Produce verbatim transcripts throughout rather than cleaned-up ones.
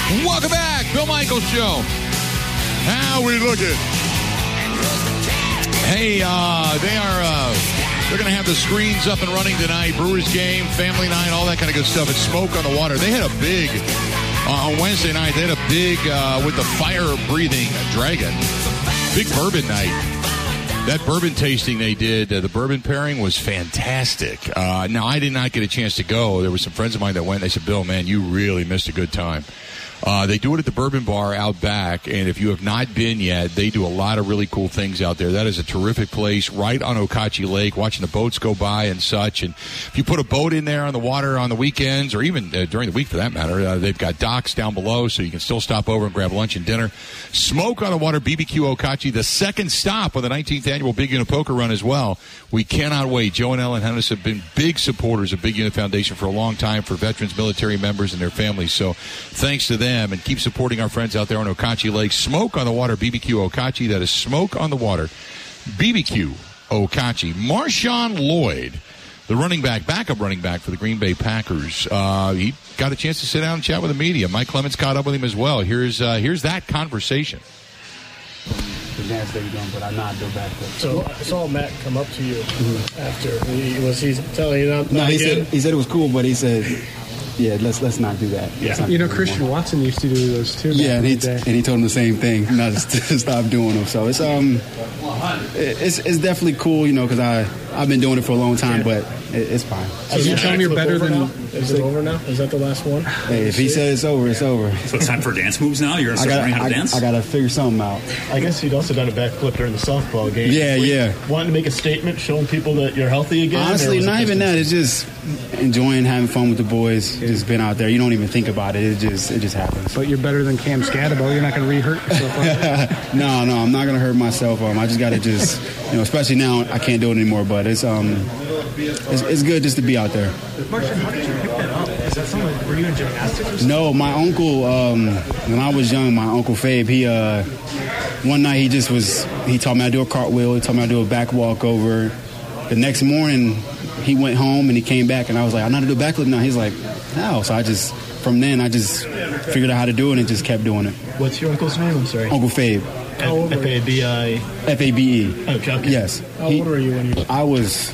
Welcome back. Bill Michaels Show. How we looking? Hey, uh, they are, uh, they're going to have the screens up and running tonight. Brewers game, family night, all that kind of good stuff. It's Smoke on the Water. They had a big, uh, on Wednesday night, they had a big, uh, with the fire-breathing dragon, big bourbon night. That bourbon tasting they did, uh, the bourbon pairing was fantastic. Uh, now, I did not get a chance to go. There were some friends of mine that went. They said, Bill, man, you really missed a good time. Uh, they do it at the Bourbon Bar out back, and if you have not been yet, they do a lot of really cool things out there. That is a terrific place right on Okauchee Lake, watching the boats go by and such. And if you put a boat in there on the water on the weekends, or even uh, during the week for that matter, uh, they've got docks down below, so you can still stop over and grab lunch and dinner. Smoke on the Water, B B Q Okauchee, the second stop of the nineteenth Annual Big Unit Poker Run as well. We cannot wait. Joe and Ellen Hennis have been big supporters of Big Unit Foundation for a long time for veterans, military members, and their families. So thanks to them, and keep supporting our friends out there on Okauchee Lake. Smoke on the Water, B B Q Okauchee. That is Smoke on the Water, B B Q Okauchee. Marshawn Lloyd, the running back, backup running back for the Green Bay Packers. Uh, he got a chance to sit down and chat with the media. Mike Clemens caught up with him as well. Here's uh, here's that conversation. The dance that you're doing, but I'm not doing backflip. So I saw Matt come up to you mm-hmm. after. He, was he telling you not? No, not he again? said he said it was cool, but he said, yeah, let's let's not do that. Yeah. You know, Christian Watson used to do those too. Yeah, and he, and he told him the same thing, not to stop doing them. So it's um, it's it's definitely cool, you know, because I I've been doing it for a long time, but it, it's fine. So you tell me you're better than. Now? Is it over now? Is that the last one? Hey, if he says it's over, it's over. So it's time for dance moves now? You're going to start learning how to I, dance? I got to figure something out. I guess you'd also done a backflip during the softball game. Yeah, yeah. Wanting to make a statement, showing people that you're healthy again? Honestly, not even that. It's just enjoying having fun with the boys. Just being out there. You don't even think about it. It just it just happens. But you're better than Cam Scatabo. You're not going to re-hurt yourself. Like no, no, I'm not going to hurt myself. Um, I just got to just, you know, especially now I can't do it anymore. But it's um, it's, it's good just to be out there. Martian, how did you pick that up? Is that something? Were you in gymnastics or something? No, my uncle. Um, when I was young, my uncle Fabe. He uh, one night he just was. He taught me how to do a cartwheel. He taught me how to do a back walkover. The next morning, he went home and he came back, and I was like, I know how to do a backflip now. He's like, how? So I just from then I just figured out how to do it and just kept doing it. What's your uncle's name? I'm sorry. Uncle Fabe. F A B I. F A B E. Okay, okay. Yes. How old were you when you? I was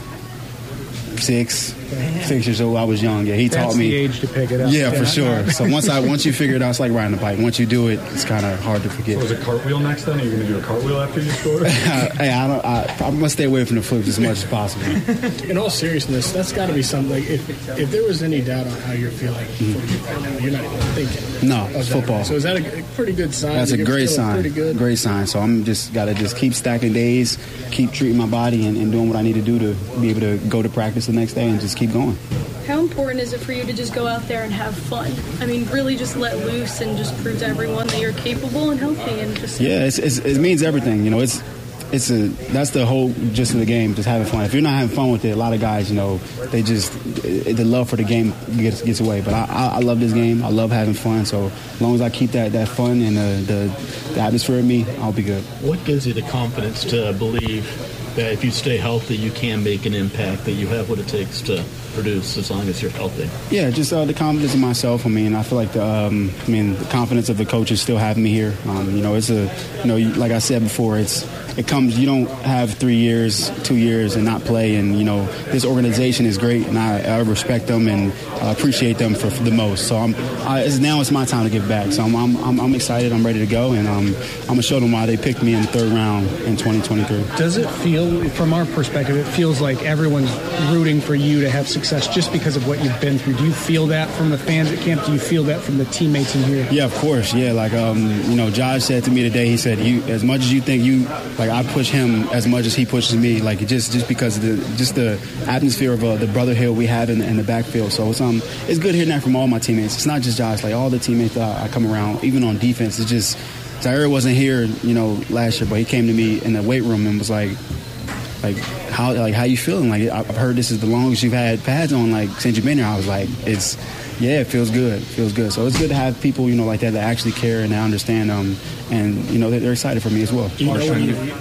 six. Six years old, I was young. Yeah, he That's taught me. the age to pick it up. Yeah, for sure. So once I once you figure it out, it's like riding a bike. Once you do it, it's kind of hard to forget. So is it cartwheel next then? Are you going to do a cartwheel after you score? hey, I don't. I, I'm gonna stay away from the flips as much as possible. In all seriousness, that's got to be something. Like if if there was any doubt on how you're feeling, mm-hmm. right now, you're not even thinking. No, it's football. Right. So is that a pretty good sign? That's a great sign. Pretty good. Great sign. So I'm just got to just keep stacking days, keep treating my body, and, and doing what I need to do to be able to go to practice the next day and just keep going. How important is it for you to just go out there and have fun? I mean, really just let loose and just prove to everyone that you're capable and healthy and just... Yeah, it's, it's, it means everything. You know, it's it's a that's the whole gist of the game, just having fun. If you're not having fun with it, a lot of guys, you know, they just, the love for the game gets gets away. But I, I, I love this game. I love having fun. So as long as I keep that, that fun and the, the, the atmosphere in me, I'll be good. What gives you the confidence to believe that if you stay healthy, you can make an impact, that you have what it takes to produce as long as you're healthy? Yeah, just uh, the confidence in myself. I mean, I feel like the, um, I mean, the confidence of the coaches still having me here. Um, you know, it's a, you know, like I said before, it's, it comes, you don't have three years, two years and not play. And, you know, this organization is great and I, I respect them and I appreciate them for, for the most. So I'm, I, it's, now it's my time to give back. So I'm, I'm, I'm, I'm excited. I'm ready to go. And um, I'm going to show them why they picked me in the third round in twenty twenty-three. Does it feel, from our perspective, it feels like everyone's rooting for you to have success just because of what you've been through? Do you feel that from the fans at camp? Do you feel that from the teammates in here? Yeah, of course. Yeah, like, um, you know, Josh said to me today, he said, "You, as much as you think you, like, I push him as much as he pushes me, like, just just because of the, just the atmosphere of uh, the brotherhood we have in, in the backfield." So it's, um, it's good hearing that from all my teammates. It's not just Josh, like, all the teammates that I come around, even on defense, it's just, Zaire wasn't here, you know, last year, but he came to me in the weight room and was like, like, how like how you feeling? Like, I've heard this is the longest you've had pads on, like, since you've been here. I was like, it's, yeah, it feels good. It feels good. So it's good to have people, you know, like that that actually care and they understand, um, and, you know, they're excited for me as well. Do you know when you,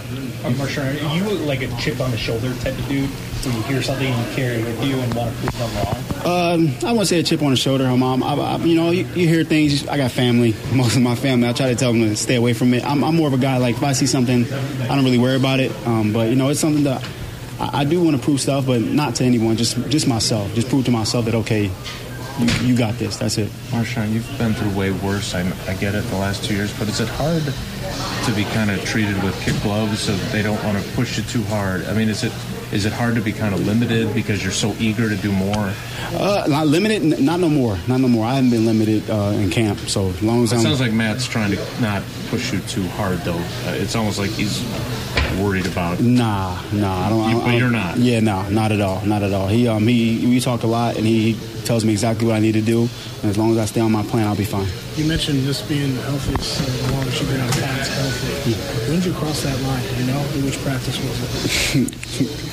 Uh, Marshawn, are you like a chip on the shoulder type of dude? When you hear something and you carry it with you and want to prove them wrong? Um, I wouldn't say a chip on the shoulder. I'm, I'm, I, you know, you, you hear things. I got family. Most of my family, I try to tell them to stay away from it. I'm, I'm more of a guy, like, if I see something, I don't really worry about it. Um, but, you know, it's something that I, I do want to prove stuff, but not to anyone, just just myself. Just prove to myself that, okay, you, you got this. That's it. Marshawn, you've been through way worse. I, I get it the last two years, but is it hard to be kind of treated with kid gloves so that they don't want to push you too hard? I mean, is it is it hard to be kind of limited because you're so eager to do more? Uh, not limited, not no more, not no more. I haven't been limited uh, in camp, so as long as it I'm... It sounds like Matt's trying to not push you too hard, though. Uh, it's almost like he's worried about... Nah, nah, I don't... You, I don't, but you're not? Yeah, no, nah, not at all, not at all. He, um, he, we talk a lot, and he tells me exactly what I need to do, and as long as I stay on my plan, I'll be fine. You mentioned just being healthy as long as you've been on pads healthy. Yeah. When did you cross that line, you know? In which practice was it?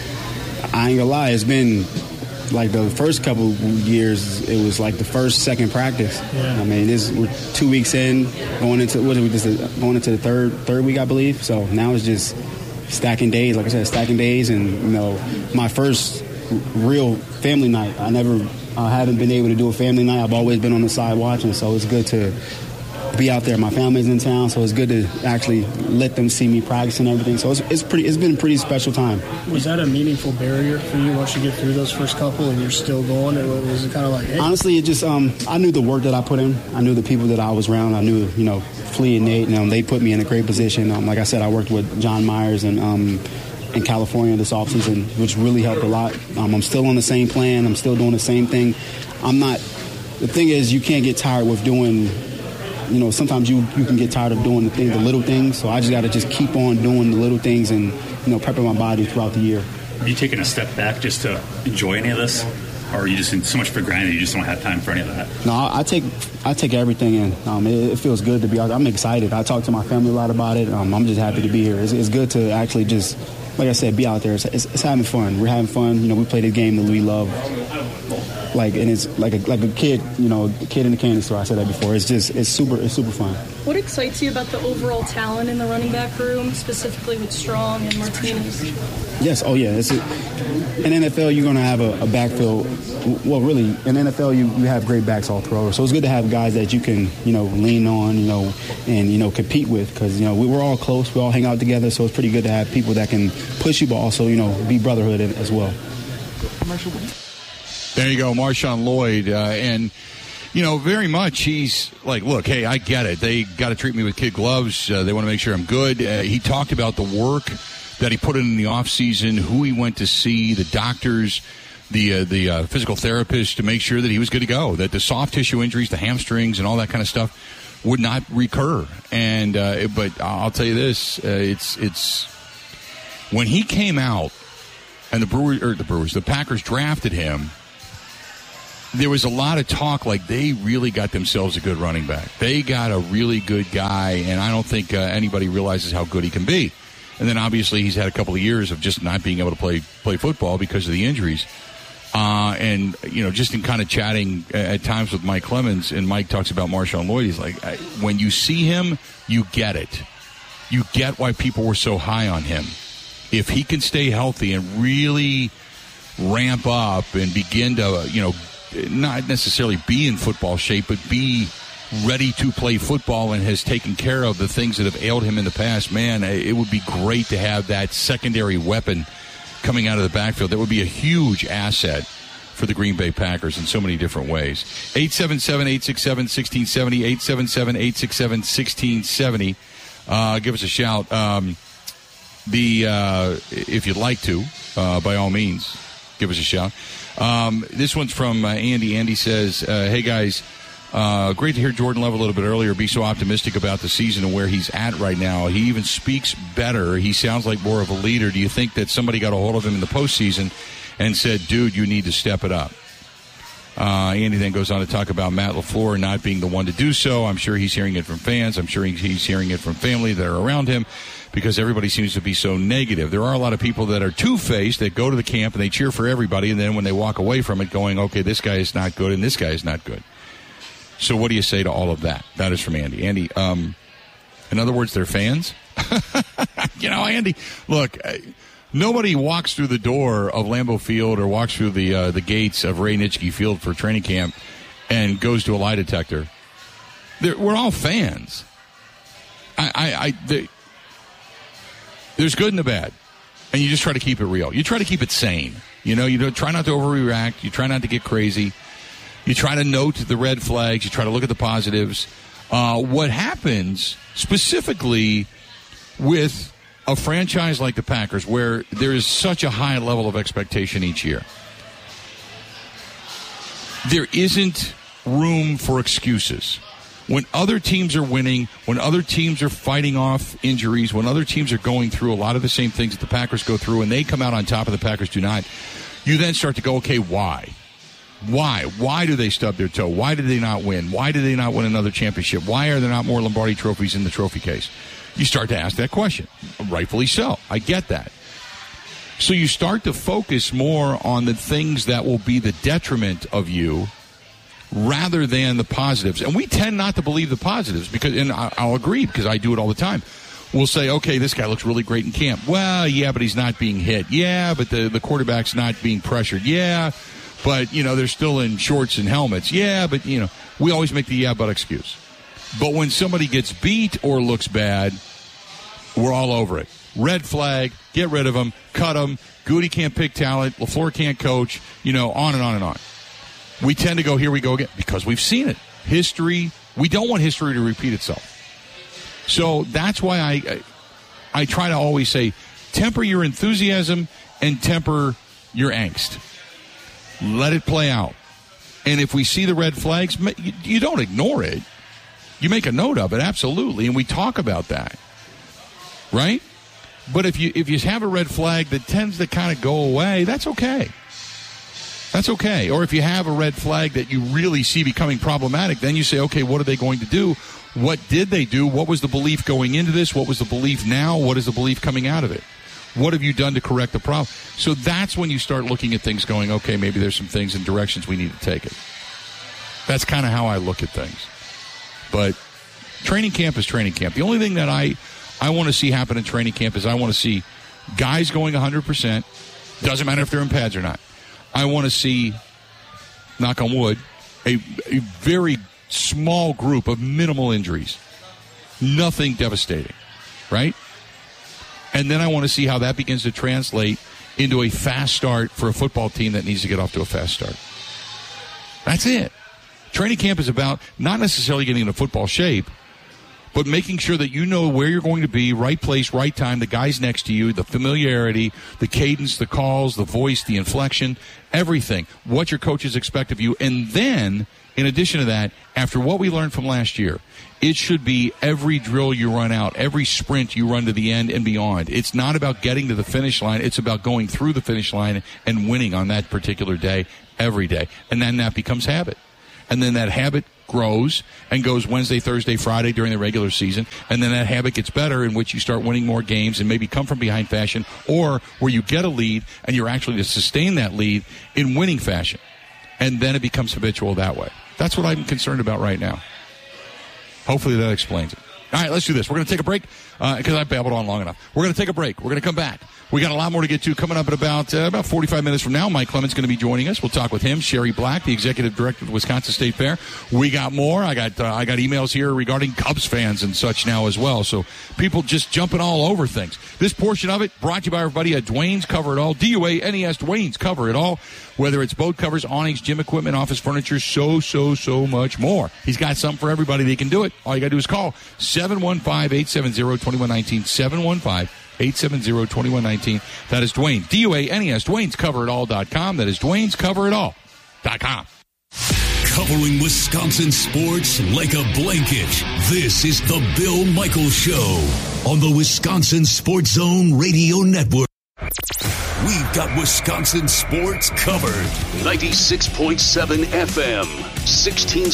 I ain't gonna lie, it's been like the first couple years, it was like the first, second practice. Yeah. I mean, this we're two weeks in, going into what is this, going into the third third week, I believe. So now it's just stacking days, like I said, stacking days, and you know, my first real family night. I never, I haven't been able to do a family night. I've always been on the side watching, so it's good to be out there. My family's in town, so it's good to actually let them see me practice and everything. So it's, it's pretty. It's been a pretty special time. Was that a meaningful barrier for you once you get through those first couple and you're still going? Or was it kind of like, hey? Honestly, it just um, I knew the work that I put in. I knew the people that I was around. I knew, you know, Flea and Nate, and um, they put me in a great position. Um, like I said, I worked with John Myers and um, in California this offseason, which really helped a lot. Um, I'm still on the same plan. I'm still doing the same thing. I'm not. The thing is, you can't get tired with doing. You know, sometimes you, you can get tired of doing the thing, the little things. So I just got to just keep on doing the little things and, you know, prepping my body throughout the year. Are you taking a step back just to enjoy any of this? Or are you just in so much for granted you just don't have time for any of that? No, I, I take I take everything in. Um, it, it feels good to be out there. I'm excited. I talk to my family a lot about it. Um, I'm just happy to be here. It's, it's good to actually just, like I said, be out there. It's, it's, it's having fun. We're having fun. You know, we play the game that we love. Like, and it's like a like a kid, you know, a kid in the candy store. I said that before. It's just, it's super, it's super fun. What excites you about the overall talent in the running back room, specifically with Strong and Martinez? Yes, oh yeah. It's a, in N F L, you're going to have a, a backfield. Well, really, in N F L, you, you have great backs all through. So it's good to have guys that you can, you know, lean on, you know, and, you know, compete with. Because, you know, we, we're all close. We all hang out together. So it's pretty good to have people that can push you, but also, you know, be brotherhood as well. There you go, Marshawn Lloyd. Uh, and, you know, very much he's like, look, hey, I get it. They got to treat me with kid gloves. Uh, they want to make sure I'm good. Uh, he talked about the work that he put in in the offseason, who he went to see, the doctors, the uh, the uh, physical therapist to make sure that he was good to go, that the soft tissue injuries, the hamstrings and all that kind of stuff would not recur. And uh, but I'll tell you this, uh, it's it's when he came out and the Brewers, or the Brewers, the Packers drafted him, there was a lot of talk like they really got themselves a good running back. They got a really good guy, and I don't think uh, anybody realizes how good he can be. And then obviously he's had a couple of years of just not being able to play play football because of the injuries. Uh, and, you know, just in kind of chatting at times with Mike Clemens, and Mike talks about Marshawn Lloyd, he's like, when you see him, you get it. You get why people were so high on him. If he can stay healthy and really ramp up and begin to, you know, not necessarily be in football shape, but be ready to play football and has taken care of the things that have ailed him in the past, man, it would be great to have that secondary weapon coming out of the backfield. That would be a huge asset for the Green Bay Packers in so many different ways. eight seven seven, eight six seven, one six seven zero, eight seven seven, eight six seven, one six seven zero. Uh, give us a shout. Um, the uh, if you'd like to, uh, by all means, give us a shout. Um, this one's from uh, Andy. Andy says, uh, hey, guys, uh, great to hear Jordan Love a little bit earlier be so optimistic about the season and where he's at right now. He even speaks better. He sounds like more of a leader. Do you think that somebody got a hold of him in the postseason and said, dude, you need to step it up? Uh, Andy then goes on to talk about Matt LaFleur not being the one to do so. I'm sure he's hearing it from fans. I'm sure he's hearing it from family that are around him, because everybody seems to be so negative. There are a lot of people that are two-faced that go to the camp and they cheer for everybody, and then when they walk away from it going, okay, this guy is not good and this guy is not good. So what do you say to all of that? That is from Andy. Andy, um, In other words, they're fans. You know, Andy, look, nobody walks through the door of Lambeau Field or walks through the uh, the gates of Ray Nitschke Field for training camp and goes to a lie detector. They're, we're all fans. I, I, I they, there's good and the bad, and you just try to keep it real. You try to keep it sane. You know, you don't try not to overreact. You try not to get crazy. You try to note the red flags. You try to look at the positives. Uh, what happens specifically with a franchise like the Packers, where there is such a high level of expectation each year, there isn't room for excuses. When other teams are winning, when other teams are fighting off injuries, when other teams are going through a lot of the same things that the Packers go through, and they come out on top of the Packers do not, you then start to go, okay, why? Why? Why do they stub their toe? Why did they not win? Why did they not win another championship? Why are there not more Lombardi trophies in the trophy case? You start to ask that question. Rightfully so. I get that. So you start to focus more on the things that will be the detriment of you rather than the positives. And we tend not to believe the positives, because, and I'll agree, because I do it all the time. We'll say, okay, this guy looks really great in camp. Well, yeah, but he's not being hit. Yeah, but the, the quarterback's not being pressured. Yeah, but, you know, they're still in shorts and helmets. Yeah, but, you know, we always make the yeah, but excuse. But when somebody gets beat or looks bad, we're all over it. Red flag, get rid of them, cut them. Goody can't pick talent. LaFleur can't coach, you know, on and on and on. We tend to go, here we go again, because we've seen it. History, we don't want history to repeat itself. So that's why I, I, I try to always say, temper your enthusiasm and temper your angst. Let it play out. And if we see the red flags, you, you don't ignore it. You make a note of it, absolutely, and we talk about that, right? But if you if you have a red flag that tends to kind of go away, that's okay. That's okay. Or if you have a red flag that you really see becoming problematic, then you say, okay, what are they going to do? What did they do? What was the belief going into this? What was the belief now? What is the belief coming out of it? What have you done to correct the problem? So that's when you start looking at things going, okay, maybe there's some things and directions we need to take it. That's kind of how I look at things. But training camp is training camp. The only thing that I, I want to see happen in training camp is I want to see guys going one hundred percent. Doesn't matter if they're in pads or not. I want to see, knock on wood, a, a very small group of minimal injuries. Nothing devastating, right? And then I want to see how that begins to translate into a fast start for a football team that needs to get off to a fast start. That's it. Training camp is about not necessarily getting into football shape, but making sure that you know where you're going to be, right place, right time, the guys next to you, the familiarity, the cadence, the calls, the voice, the inflection, everything, what your coaches expect of you. And then, in addition to that, after what we learned from last year, it should be every drill you run out, every sprint you run to the end and beyond. It's not about getting to the finish line. It's about going through the finish line and winning on that particular day, every day. And then that becomes habit. And then that habit grows and goes Wednesday, Thursday, Friday during the regular season. And then that habit gets better, in which you start winning more games and maybe come from behind fashion, or where you get a lead and you're actually to sustain that lead in winning fashion. And then it becomes habitual that way. That's what I'm concerned about right now. Hopefully that explains it. All right, let's do this. We're going to take a break because uh, I babbled on long enough. We're going to take a break. We're going to come back. We got a lot more to get to coming up in about uh, about forty-five minutes from now. Mike Clemens going to be joining us. We'll talk with him. Sherry Black, the executive director of the Wisconsin State Fair. We got more. I got uh, I got emails here regarding Cubs fans and such now as well. So people just jumping all over things. This portion of it brought to you by everybody at Dwayne's Cover It All. D U A N E S, Dwayne's Cover It All. Whether it's boat covers, awnings, gym equipment, office furniture, so, so, so much more. He's got something for everybody. They can do it. All you got to do is call seven one five, eight seven zero, two one one nine, seven one five, eight seven zero, two one one nine. That is Dwayne, D U A N E S, Dwayne's Cover It All dot com. That is Dwayne's Cover It All dot com. Covering Wisconsin sports like a blanket, this is the Bill Michaels Show on the Wisconsin Sports Zone Radio Network. We've got Wisconsin sports covered. ninety-six point seven F M, sixteen